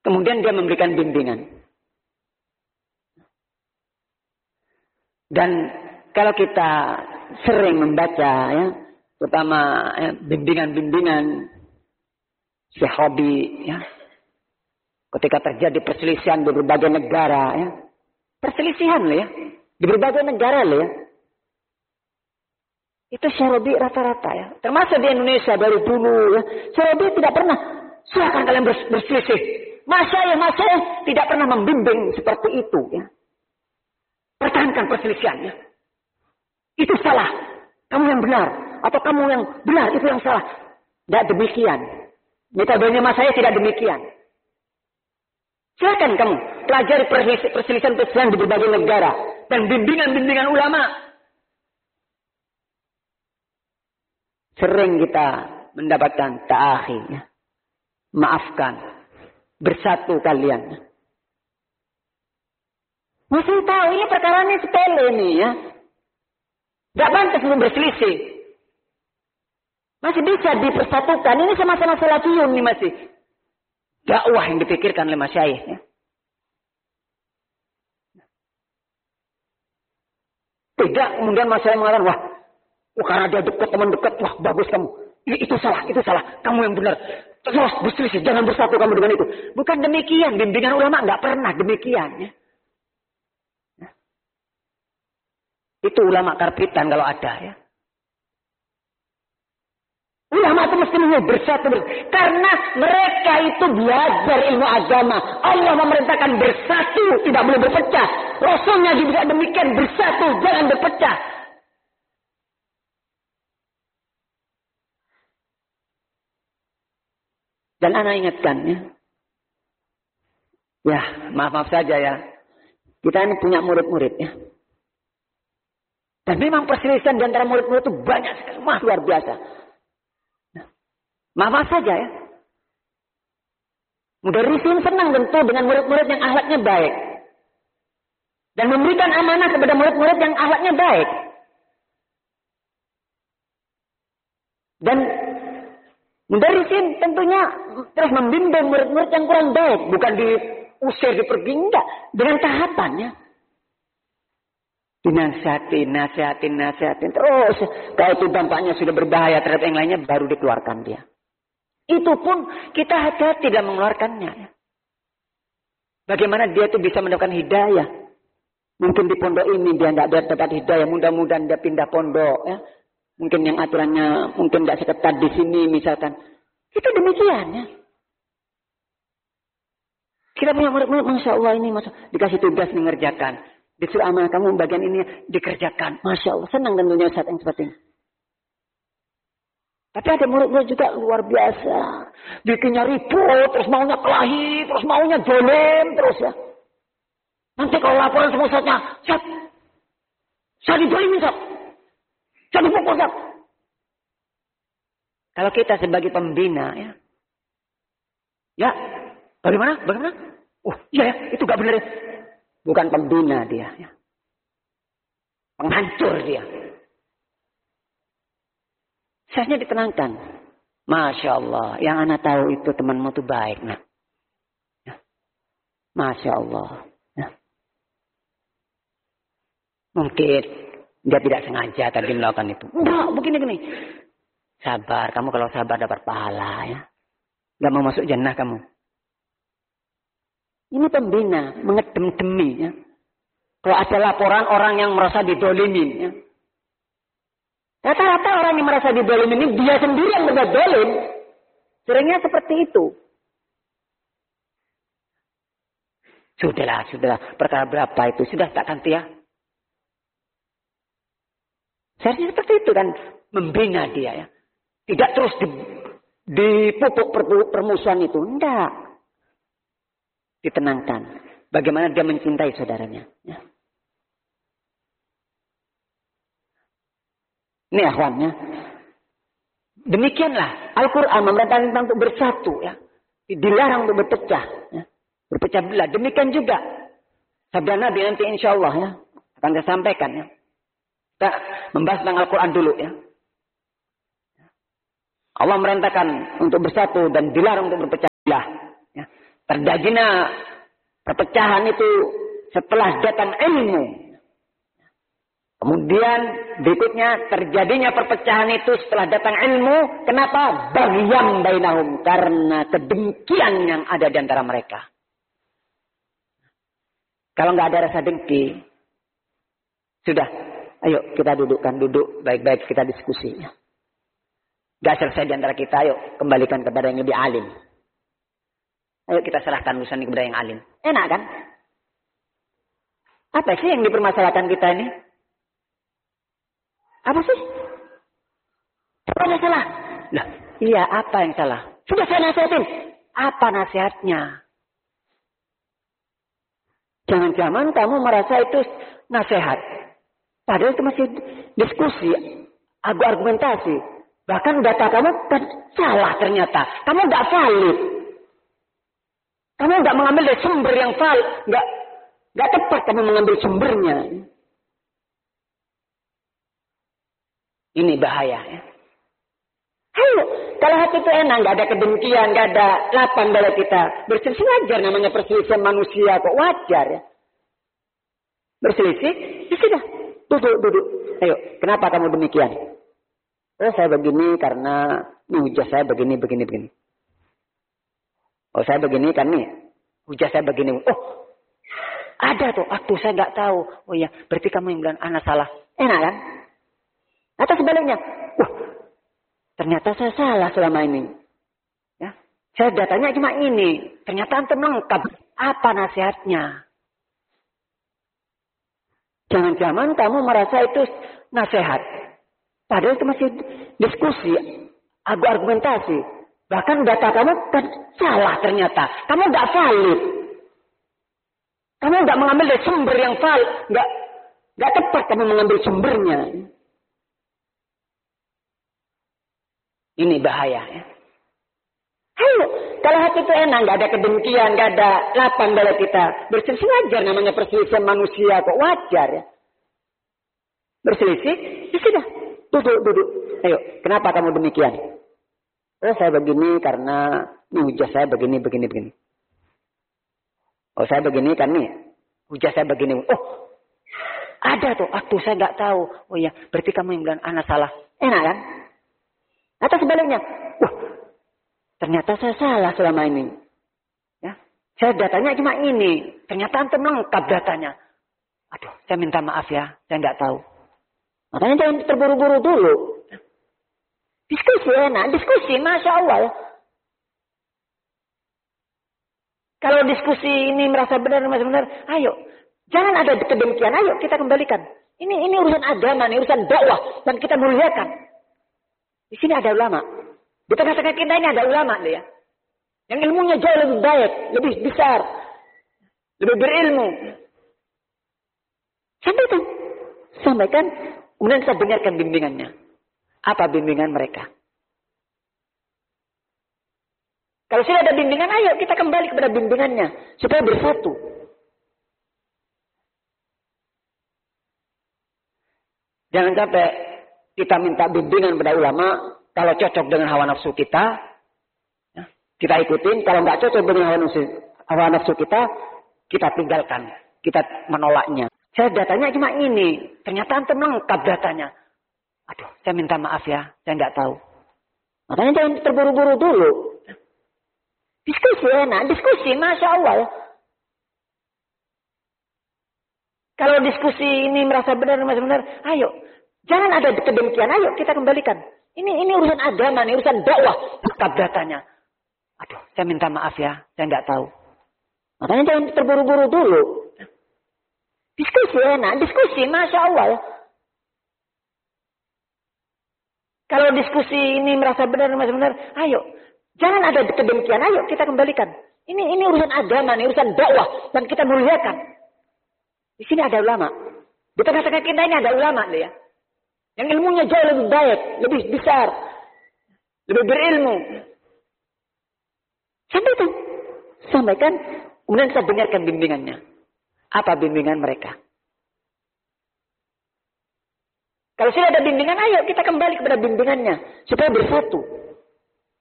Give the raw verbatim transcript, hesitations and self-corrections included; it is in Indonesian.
Kemudian dia memberikan bimbingan. Dan kalau kita sering membaca ya, terutama ya, bimbingan-bimbingan Syekh Rabi ya, ketika terjadi perselisihan di berbagai negara ya, perselisihan loh ya, di berbagai negara loh ya, itu Syekh Rabi rata-rata ya, termasuk di Indonesia dari dulu ya, Syekh Rabi tidak pernah silakan kalian berselisih, masyayikh masyayikh tidak pernah membimbing seperti itu ya. Pertahankan perselisihannya. Itu salah. Kamu yang benar. Atau kamu yang benar. Itu yang salah. Tidak demikian. Metodenya mas saya tidak demikian. Silakan kamu pelajari perselisihan-perselisihan di berbagai negara. Dan bimbingan-bimbingan ulama. Sering kita mendapatkan ta'akhi. Ya. Maafkan. Bersatu kalian. Masih tahu ini perkara ini sepele nih ya. Gak pantas untuk berselisih. Masih bisa dipersatukan. Ini sama-sama salafiyun nih masih. Dakwah yang dipikirkan oleh masyayikh ya. Tidak kemudian masyayikh mengatakan, wah, wah karena dia dekat, teman dekat, wah bagus kamu. Ini, itu salah, itu salah. Kamu yang benar. Terus berselisih, jangan bersatu kamu dengan itu. Bukan demikian. Bimbingan ulama gak pernah demikian ya. Itu ulama karbitan kalau ada ya. Ulama itu mesti bersatu. Karena mereka itu belajar ilmu agama. Allah memerintahkan bersatu. Tidak boleh berpecah. Rasulnya juga demikian bersatu. Jangan berpecah. Dan anak ingatkan ya. Ya maaf-maaf saja ya. Kita ini punya murid-murid ya. Dan memang perselisihan di antara murid-murid itu banyak sekali. Wah, luar biasa. Nah, maaf saja ya. Mudarrisin senang tentu dengan murid-murid yang akhlaknya baik. Dan memberikan amanah kepada murid-murid yang akhlaknya baik. Dan mudarrisin tentunya terus membimbing murid-murid yang kurang baik. Bukan diusir, dipergi, enggak. Dengan tahapannya. Dinasihatin, nasihatin, nasihatin. Terus kalau itu dampaknya sudah berbahaya terhadap yang lainnya, baru dikeluarkan dia. Itu pun kita hati-hati dalam mengeluarkannya. Bagaimana dia itu bisa mendapatkan hidayah. Mungkin di pondok ini dia tidak dapat hidayah. Mudah-mudahan dia pindah pondok. Ya. Mungkin yang aturannya mungkin tidak seketat di sini misalkan. Itu demikian ya. Kita punya murid-murid, Masya Allah ini. Masya Allah. Dikasih tugas mengerjakan. Disuruh amanah kamu bagian ini dikerjakan. Masya Allah. Senang tentunya saat yang seperti ini. Tapi ada murid-murid juga luar biasa. Bikinnya ribut. Terus maunya kelahi. Terus maunya dolim. Terus ya. Nanti kalau laporan sama ustadznya. Ustaz. Saya didolimin Ustaz. Saya dipukul Ustaz. Kalau kita sebagai pembina ya. Ya. Bagaimana? Bagaimana? Oh iya ya. Itu gak benar ya. Bukan pembina dia. Ya. Penghancur dia. Seharusnya ditenangkan. Masya Allah. Yang anak tahu itu temanmu itu baik. Nak. Ya. Masya Allah. Ya. Mungkin dia tidak sengaja tadi melakukan itu. Enggak, begini-gini. Sabar. Kamu kalau sabar dapat pahala. Ya. Gak mau masuk jannah kamu. Ini pembina, mengedem-demi. Ya. Kalau ada laporan orang yang merasa didolimin. Ya. Rata-rata orang yang merasa didolimin ini dia sendiri yang berbuat dolim. Seringnya seperti itu. Sudahlah, sudahlah. Perkara berapa itu? Sudah tak ganti ya? Seharusnya seperti itu kan. Membina dia ya. Tidak terus dipupuk permusuhan itu. Tidak. Ditenangkan. Bagaimana dia mencintai saudaranya. Ya. Ini akhwannya. Demikianlah. Al-Quran memerintahkan tentang untuk bersatu. Ya. Dilarang untuk berpecah. Ya. Berpecah belah. Demikian juga. Sabda Nabi nanti insya Allah ya. Akan saya sampaikan ya. Kita membahas tentang Al-Quran dulu ya. Allah merintahkan untuk bersatu dan dilarang untuk berpecah belah. Ya. terjadinya perpecahan itu setelah datang ilmu. Kemudian berikutnya terjadinya perpecahan itu setelah datang ilmu. Kenapa? Baghyan bainahum, karena kedengkian yang ada di antara mereka. Kalau nggak ada rasa dengki, sudah, ayo kita dudukkan, duduk baik-baik, kita diskusi. Gak selesai di antara kita, ayo kembalikan kepada yang lebih alim. Ayo kita serahkan urusan ini kepada yang alim. Enak kan? Apa sih yang dipermasalahkan kita ini? Apa sih? Apa yang salah? Lah, iya, apa yang salah? Sudah saya nasihatin. Apa nasihatnya? Jangan-jangan kamu merasa itu nasihat. Padahal itu masih diskusi, argumentasi. Bahkan data kamu kan salah ternyata. Kamu nggak valid. Kamu nggak mengambil dari sumber yang valid. Nggak, nggak tepat kamu mengambil sumbernya. Ini bahaya ya. Ayo, kalau hati itu enak, nggak ada kedengkian, nggak ada lapang dalam kita. Berselisih wajar, namanya perselisihan manusia kok wajar ya. Berselisih, ya sudah, duduk, duduk. Ayo, kenapa kamu demikian? Oh, saya begini karena ini hujah saya begini, begini, begini. Oh, saya begini kan nih, hujah saya begini. Oh, ada tuh, aduh saya nggak tahu. Oh iya, berarti kamu yang bilang anak salah. Enak kan? Atau sebaliknya, wah, ternyata saya salah selama ini. Ya, saya datanya cuma ini. Ternyata antum lengkap. Apa nasihatnya? Jangan-jangan kamu merasa itu nasihat. Padahal itu masih diskusi, argumentasi. Bahkan data kamu kan salah ternyata. Kamu nggak valid. Kamu nggak mengambil dari sumber yang valid. Nggak, nggak tepat kamu mengambil sumbernya. Ini bahaya ya. Ayo, kalau hati itu enak, nggak ada kedengkian, nggak ada lapang dalam kita. Berselisih wajar, namanya perselisihan manusia kok wajar ya. Berselisih, ya sudah, duduk, duduk. Ayo, kenapa kamu demikian? Oh, saya begini karena ini hujah saya begini, begini, begini. Oh, saya begini kan nih, hujah saya begini. Oh, ada tuh, aduh saya nggak tahu. Oh iya, berarti kamu yang bilang anak salah. Enak kan? Atau sebaliknya, wah, ternyata saya salah selama ini. Ya, saya datanya cuma ini. Ternyata antum lengkap datanya. Aduh, saya minta maaf ya, saya nggak tahu. Makanya jangan terburu-buru dulu. Diskusi enak, diskusi, masya Allah ya. Kalau diskusi ini merasa benar, merasa benar, ayo, jangan ada kedengkian, ayo kita kembalikan. Ini ini urusan agama, ini urusan dakwah, dan kita muliakan. Di sini ada ulama. Di tengah-tengah kita ini ada ulama ya. Yang ilmunya jauh lebih baik, lebih besar, lebih berilmu. Sampaikan, sampaikan. Kemudian kita dengarkan bimbingannya. Apa bimbingan mereka? Kalau sudah ada bimbingan, ayo kita kembali kepada bimbingannya supaya bersatu. Jangan sampai kita minta bimbingan pada ulama, kalau cocok dengan hawa nafsu kita, ya, kita ikutin. Kalau nggak cocok dengan hawa nafsu, hawa nafsu kita, kita tinggalkan, kita menolaknya. Saya datanya cuma ini, ternyata antum lengkap datanya. Aduh, saya minta maaf ya, saya nggak tahu. Makanya jangan terburu-buru dulu. Diskusi enak, diskusi, masya Allah ya. Kalau diskusi ini merasa benar, merasa benar, ayo. Jangan ada kedengkian, ayo kita kembalikan. Ini ini urusan agama, ini urusan dakwah. Lengkap datanya. Aduh, saya minta maaf ya, saya nggak tahu. Makanya jangan terburu-buru dulu. Diskusi enak, diskusi, masya Allah ya. Kalau diskusi ini merasa benar, merasa benar, ayo. Jangan ada kedengkian, ayo kita kembalikan. Ini ini urusan agama, ini urusan dakwah, dan kita muliakan. Di sini ada ulama. Di tengah-tengah kita ini ada ulama ya. Yang ilmunya jauh lebih baik, lebih besar, lebih berilmu. Sampaikan, sampaikan. Kemudian kita dengarkan bimbingannya. Apa bimbingan mereka? Kalau sudah ada bimbingan, ayo kita kembali kepada bimbingannya supaya bersatu.